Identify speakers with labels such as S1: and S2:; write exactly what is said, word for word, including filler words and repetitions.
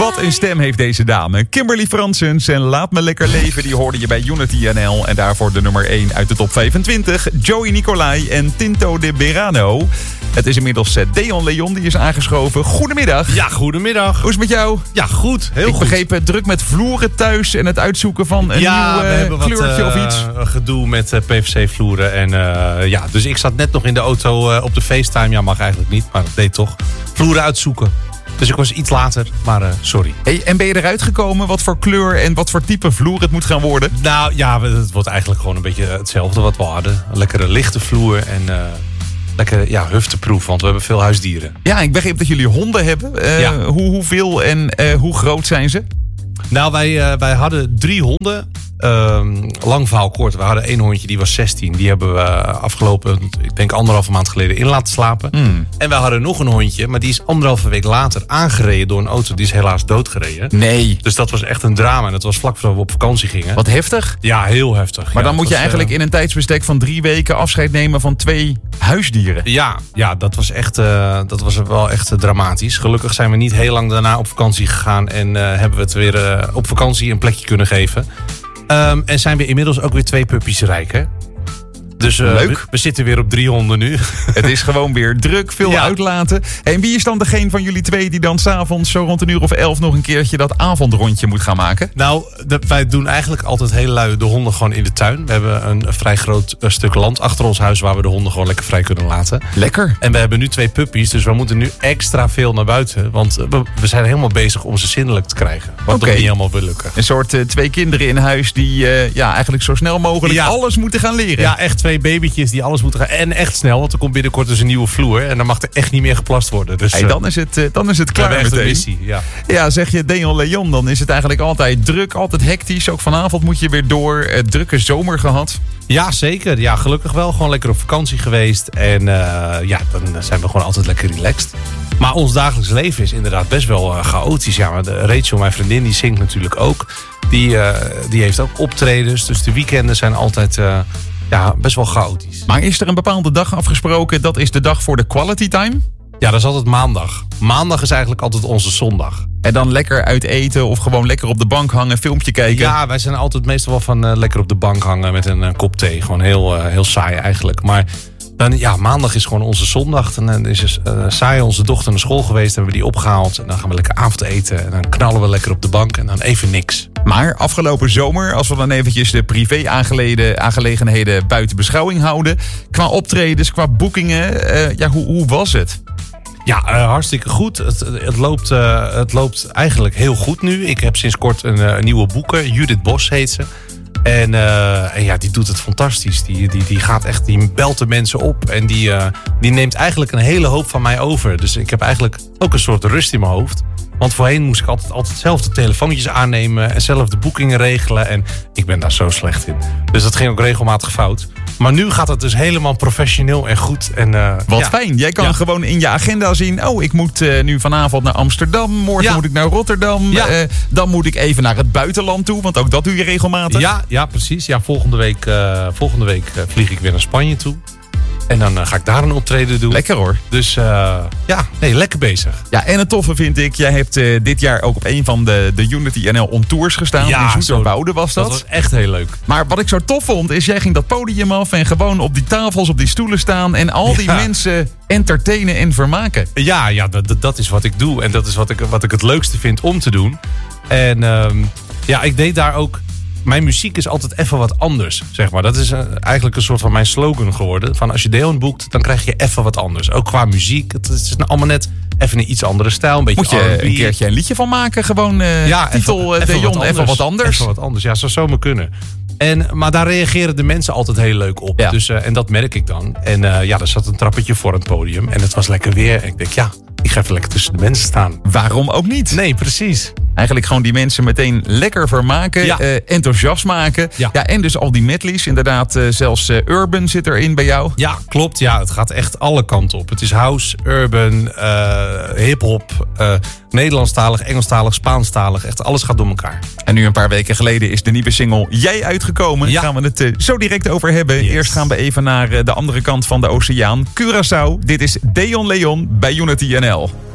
S1: Wat een stem heeft deze dame. Kimberly Fransens en Laat Me Lekker Leven, die hoorde je bij Unity N L. En daarvoor de nummer één uit de top vijfentwintig. Joey Nicolai en Tinto de Berano. Het is inmiddels Deon Leon die is aangeschoven. Goedemiddag.
S2: Ja, goedemiddag.
S1: Hoe is het met jou?
S2: Ja, goed. Heel
S1: Ik
S2: goed.
S1: begreep het druk met vloeren thuis en het uitzoeken van een
S2: ja,
S1: nieuw uh,
S2: we hebben
S1: kleurtje
S2: wat, uh,
S1: of iets.
S2: gedoe met uh, P V C-vloeren. En uh, ja, dus ik zat net nog in de auto uh, op de FaceTime. Ja, mag eigenlijk niet, maar dat deed toch. Vloeren uitzoeken. Dus ik was iets later, maar uh, sorry.
S1: Hey, en ben je eruit gekomen wat voor kleur en wat voor type vloer het moet gaan worden?
S2: Nou ja, het wordt eigenlijk gewoon een beetje hetzelfde wat we hadden. Een lekkere lichte vloer en uh, lekker ja, hufteproof, want we hebben veel huisdieren.
S1: Ja, ik begreep dat jullie honden hebben. Uh,
S2: Ja.
S1: hoe, hoeveel en uh, hoe groot zijn ze?
S2: Nou, wij, uh, wij hadden drie honden. Um, lang verhaal kort. We hadden één hondje, die was zestien. Die hebben we afgelopen, ik denk anderhalve maand geleden in laten slapen.
S1: Hmm.
S2: En we hadden nog een hondje, maar die is anderhalve week later aangereden door een auto. Die is helaas doodgereden.
S1: Nee.
S2: Dus dat was echt een drama. En dat was vlak voordat we op vakantie gingen.
S1: Wat heftig.
S2: Ja, heel heftig.
S1: Maar
S2: ja,
S1: dan moet je
S2: was,
S1: eigenlijk
S2: uh,
S1: in een tijdsbestek van drie weken afscheid nemen van twee huisdieren.
S2: Ja, ja, dat was echt, uh, dat was wel echt uh, dramatisch. Gelukkig zijn we niet heel lang daarna op vakantie gegaan. En uh, hebben we het weer uh, op vakantie een plekje kunnen geven. Um, en zijn we inmiddels ook weer twee puppies rijk, hè? Dus uh,
S1: Leuk.
S2: We, we zitten weer op drie honden nu.
S1: Het is gewoon weer druk, veel
S2: Ja.
S1: uitlaten. En wie is dan degene van jullie twee die dan s'avonds zo rond een uur of elf nog een keertje dat avondrondje moet gaan maken?
S2: Nou, de, wij doen eigenlijk altijd heel lui de honden gewoon in de tuin. We hebben een vrij groot uh, stuk land achter ons huis waar we de honden gewoon lekker vrij kunnen laten.
S1: Lekker.
S2: En we hebben nu twee puppies, dus we moeten nu extra veel naar buiten. Want we, we zijn helemaal bezig om ze zindelijk te krijgen. Wat
S1: Oké.
S2: nog niet helemaal wil lukken.
S1: Een soort uh, twee kinderen in huis die uh, ja, eigenlijk zo snel mogelijk
S2: Ja.
S1: alles moeten gaan leren.
S2: Ja, echt twee babytjes die alles moeten gaan. En echt snel, want er komt binnenkort dus een nieuwe vloer. En dan mag er echt niet meer geplast worden. Dus
S1: Hey, dan is het, uh, dan is het
S2: we
S1: klaar
S2: hebben echt een
S1: meteen.
S2: missie. Ja.
S1: Ja, zeg je Deon Leon, dan is het eigenlijk altijd druk, altijd hectisch. Ook vanavond moet je weer door. Uh, drukke zomer gehad.
S2: ja, zeker. Ja, gelukkig wel. Gewoon lekker op vakantie geweest. En uh, ja, dan zijn we gewoon altijd lekker relaxed. Maar ons dagelijks leven is inderdaad best wel uh, chaotisch. Ja, maar de Rachel, mijn vriendin, die zingt natuurlijk ook. Die, uh, die heeft ook optredens. Dus de weekenden zijn altijd uh, ja, best wel chaotisch.
S1: Maar is er een bepaalde dag afgesproken, dat is de dag voor de quality time?
S2: Ja, dat is altijd maandag. Maandag is eigenlijk altijd onze zondag.
S1: En dan lekker uit eten of gewoon lekker op de bank hangen, filmpje kijken?
S2: Ja, wij zijn altijd meestal wel van uh, lekker op de bank hangen met een uh, kop thee. Gewoon heel, uh, heel saai eigenlijk. Maar dan, ja, maandag is gewoon onze zondag. Dan uh, is uh, saai onze dochter naar school geweest. Hebben we die opgehaald. En dan gaan we lekker avondeten. En dan knallen we lekker op de bank. En dan even niks.
S1: Maar afgelopen zomer, als we dan eventjes de privé-aangelegenheden buiten beschouwing houden. Qua optredens, qua boekingen, uh, ja, hoe, hoe was het?
S2: Ja, uh, hartstikke goed. Het, het, loopt, uh, het loopt eigenlijk heel goed nu. Ik heb sinds kort een, uh, een nieuwe boeker. Judith Bos heet ze. En, uh, en ja, die doet het fantastisch. Die, die, die gaat echt, die belt de mensen op. En die, uh, die neemt eigenlijk een hele hoop van mij over. Dus ik heb eigenlijk ook een soort rust in mijn hoofd. Want voorheen moest ik altijd, altijd zelf de telefoontjes aannemen. En zelf de boekingen regelen. En ik ben daar zo slecht in. Dus dat ging ook regelmatig fout. Maar nu gaat het dus helemaal professioneel en goed. En, uh,
S1: Wat
S2: ja.
S1: fijn. Jij kan
S2: Ja.
S1: gewoon in je agenda zien. Oh, ik moet uh, nu vanavond naar Amsterdam. Morgen
S2: Ja.
S1: moet ik naar Rotterdam.
S2: Ja.
S1: Uh, dan moet ik even naar het buitenland toe. Want ook dat doe je regelmatig.
S2: Ja, ja, precies. Ja, volgende week, uh, volgende week uh, vlieg ik weer naar Spanje toe. En dan uh, ga ik daar een optreden doen.
S1: Lekker hoor.
S2: Dus uh, ja, nee, lekker bezig.
S1: Ja, en het toffe vind ik, jij hebt uh, dit jaar ook op een van de, de Unity N L On Tours gestaan.
S2: Ja,
S1: in
S2: zo-
S1: Zoeterwoude was dat.
S2: Dat was echt heel leuk.
S1: Maar wat ik zo tof vond, is jij ging dat podium af en gewoon op die tafels, op die stoelen staan. En al die
S2: Ja.
S1: mensen entertainen en vermaken.
S2: Ja, ja dat, dat- dat is wat ik doe. En dat is wat ik, wat ik het leukste vind om te doen. En um, ja, ik deed daar ook... Mijn muziek is altijd even wat anders, zeg maar. Dat is uh, eigenlijk een soort van mijn slogan geworden. Van als je Deon boekt, dan krijg je even wat anders. Ook qua muziek. Het is nou allemaal net even een iets andere stijl. Een beetje
S1: Moet je
S2: R en B.
S1: een keertje een liedje van maken? Gewoon uh,
S2: Ja,
S1: titel
S2: even,
S1: uh,
S2: even
S1: Deon,
S2: wat
S1: even wat anders.
S2: Even wat anders, ja, zou zomaar kunnen. En, maar daar reageren de mensen altijd heel leuk op.
S1: Ja.
S2: Dus, uh, en dat merk ik dan. En uh, ja, er zat een trappetje voor het podium. En het was lekker weer. En ik denk, ja, ik ga even lekker tussen de mensen staan.
S1: Waarom ook niet?
S2: Nee, precies.
S1: Eigenlijk gewoon die mensen meteen lekker vermaken,
S2: Ja.
S1: uh, enthousiast maken. Ja.
S2: Ja.
S1: En dus al die medleys. Inderdaad, uh, zelfs uh, Urban zit erin bij jou.
S2: Ja, klopt. Ja, het gaat echt alle kanten op. Het is house, urban, uh, hip-hop, uh, Nederlandstalig, Engelstalig, Spaanstalig. Echt alles gaat door elkaar.
S1: En nu een paar weken geleden is de nieuwe single Jij uitgekomen. Daar
S2: Ja.
S1: gaan we het uh, zo direct over hebben.
S2: Yes.
S1: Eerst gaan we even naar uh, de andere kant van de oceaan. Curaçao. Dit is Deon Leon bij Unity N L.